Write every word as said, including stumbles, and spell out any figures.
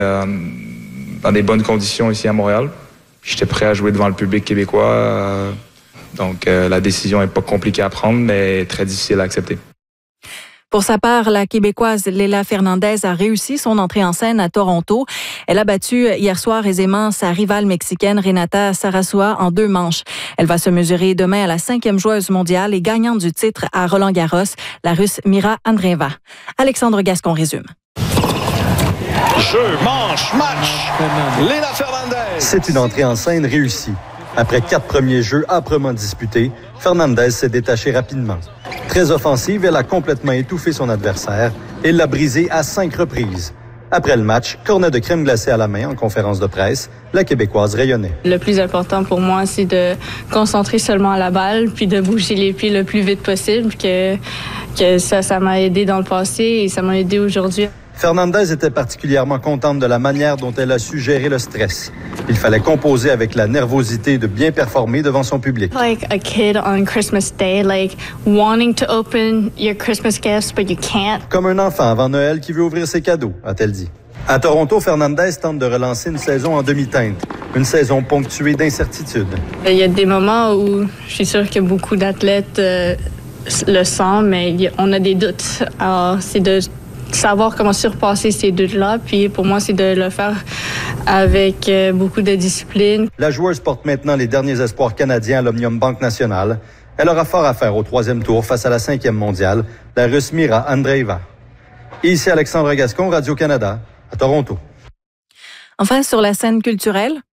euh, dans des bonnes conditions ici à Montréal. J'étais prêt à jouer devant le public québécois. Euh, donc, euh, la décision n'est pas compliquée à prendre, mais très difficile à accepter. Pour sa part, la Québécoise Leila Fernandez a réussi son entrée en scène à Toronto. Elle a battu hier soir aisément sa rivale mexicaine Renata Sarasua en deux manches. Elle va se mesurer demain à la cinquième joueuse mondiale et gagnante du titre à Roland-Garros, la Russe Mira Andreeva. Alexandre Gascon résume. Jeu, manche, match. Leila Fernandez. C'est une entrée en scène réussie. Après quatre premiers jeux âprement disputés, Fernandez s'est détachée rapidement. Très offensive, elle a complètement étouffé son adversaire et l'a brisé à cinq reprises. Après le match, cornet de crème glacée à la main en conférence de presse, la Québécoise rayonnait. Le plus important pour moi, c'est de concentrer seulement à la balle puis de bouger les pieds le plus vite possible. Que, que ça, ça m'a aidé dans le passé et ça m'a aidé aujourd'hui. Fernandez était particulièrement contente de la manière dont elle a su gérer le stress. Il fallait composer avec la nervosité de bien performer devant son public. Like a kid on Christmas Day, like wanting to open your Christmas gifts, but you can't. Comme un enfant avant Noël qui veut ouvrir ses cadeaux, a-t-elle dit. À Toronto, Fernandez tente de relancer une saison en demi-teinte, une saison ponctuée d'incertitudes. Il y a des moments où je suis sûre que beaucoup d'athlètes euh, le sentent, mais on a des doutes. Alors, c'est de savoir comment surpasser ces doutes-là. Puis pour moi, c'est de le faire avec euh, beaucoup de discipline. La joueuse porte maintenant les derniers espoirs canadiens à l'Omnium Banque Nationale. Elle aura fort à faire au troisième tour face à la cinquième mondiale, la Russe Mira Andreeva. Et ici Alexandre Gascon, Radio-Canada, à Toronto. Enfin, sur la scène culturelle,